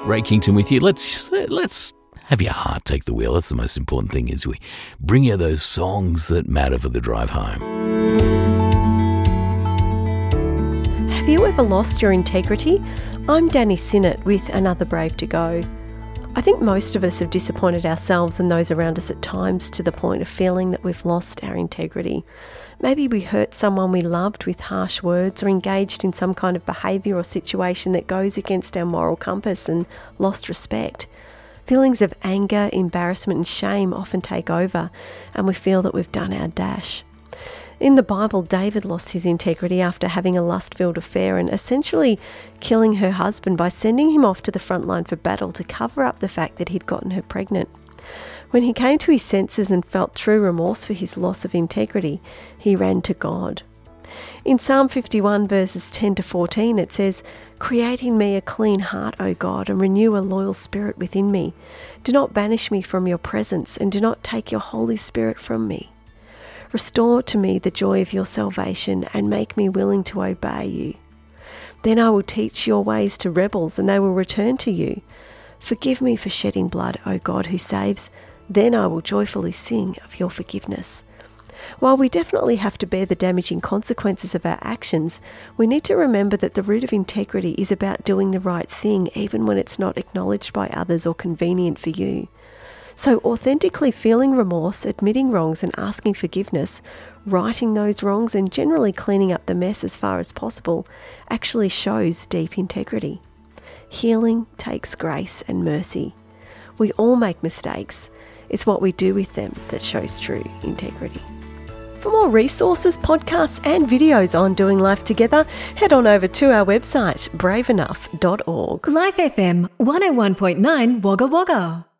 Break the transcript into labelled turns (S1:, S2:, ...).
S1: Ray Kington with you. Let's have your heart take the wheel. That's the most important thing, is we bring you those songs that matter for the drive home.
S2: Have you ever lost your integrity? I'm Danny Sinnott with Another Brave to Go. I think most of us have disappointed ourselves and those around us at times to the point of feeling that we've lost our integrity. Maybe we hurt someone we loved with harsh words, or engaged in some kind of behaviour or situation that goes against our moral compass and lost respect. Feelings of anger, embarrassment and shame often take over, and we feel that we've done our dash. In the Bible, David lost his integrity after having a lust-filled affair and essentially killing her husband by sending him off to the front line for battle to cover up the fact that he'd gotten her pregnant. When he came to his senses and felt true remorse for his loss of integrity, he ran to God. In Psalm 51 verses 10 to 14 it says, "Create in me a clean heart, O God, and renew a loyal spirit within me. Do not banish me from your presence, and do not take your Holy Spirit from me. Restore to me the joy of your salvation, and make me willing to obey you. Then I will teach your ways to rebels, and they will return to you. Forgive me for shedding blood, O God who saves. Then I will joyfully sing of your forgiveness." While we definitely have to bear the damaging consequences of our actions, we need to remember that the root of integrity is about doing the right thing even when it's not acknowledged by others or convenient for you. So authentically feeling remorse, admitting wrongs and asking forgiveness, righting those wrongs and generally cleaning up the mess as far as possible actually shows deep integrity. Healing takes grace and mercy. We all make mistakes. It's what we do with them that shows true integrity. For more resources, podcasts and videos on doing life together, head on over to our website, braveenough.org.
S3: Life FM 101.9 Wagga Wagga.